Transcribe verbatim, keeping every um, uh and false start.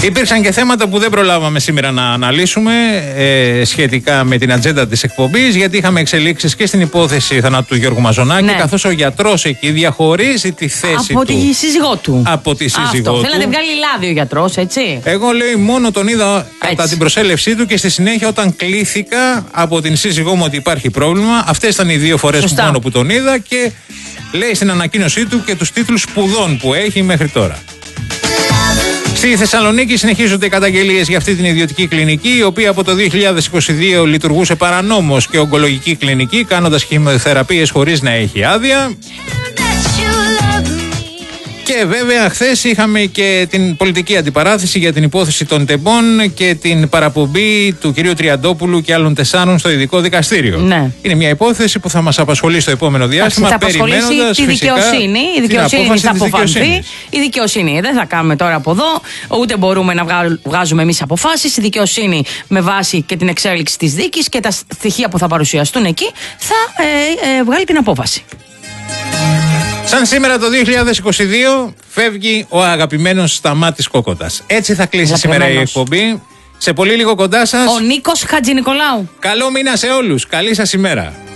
Υπήρξαν και θέματα που δεν προλάβαμε σήμερα να αναλύσουμε ε, σχετικά με την ατζέντα της εκπομπής, γιατί είχαμε εξελίξεις και στην υπόθεση θανάτου του Γιώργου Μαζονάκη, ναι. καθώς ο γιατρός εκεί διαχωρίζει τη θέση από του. Από τη σύζυγό του. Από τη σύζυγό Αυτό. του. Θέλει να βγάλει λάδι ο γιατρός, έτσι. Εγώ λέει μόνο τον είδα κατά την προσέλευσή του και στη συνέχεια όταν κλήθηκα από την σύζυγό μου ότι υπάρχει πρόβλημα. Αυτές ήταν οι δύο φορές που μόνο που τον είδα και λέει στην ανακοίνωσή του και τους τίτλους σπουδών που έχει μέχρι τώρα. Στη Θεσσαλονίκη συνεχίζονται οι καταγγελίες για αυτή την ιδιωτική κλινική, η οποία από το δύο χιλιάδες είκοσι δύο λειτουργούσε παρανόμως και ογκολογική κλινική, κάνοντας χημειοθεραπείες χωρίς να έχει άδεια. Και βέβαια χθες είχαμε και την πολιτική αντιπαράθεση για την υπόθεση των τεμπών και την παραπομπή του κυρίου Τριαντόπουλου και άλλων τεσσάρων στο ειδικό δικαστήριο. Ναι. Είναι μια υπόθεση που θα μας απασχολεί στο επόμενο διάστημα. Θα απασχολήσει τη δικαιοσύνη. Η δικαιοσύνη θα αποφανθεί. Η δικαιοσύνη. Δεν θα κάνουμε τώρα από εδώ, ούτε μπορούμε να βγάζουμε εμείς αποφάσεις. Η δικαιοσύνη με βάση και την εξέλιξη της δίκης και τα στοιχεία που θα παρουσιαστούν εκεί θα ε, ε, βγάλει την απόφαση. Σαν σήμερα το δύο χιλιάδες είκοσι δύο φεύγει ο αγαπημένος Σταμάτης Κόκοτας. Έτσι θα κλείσει σήμερα η εκπομπή. Σε πολύ λίγο κοντά σας ο Νίκος Χατζηνικολάου. Καλό μήνα σε όλους. Καλή σας ημέρα.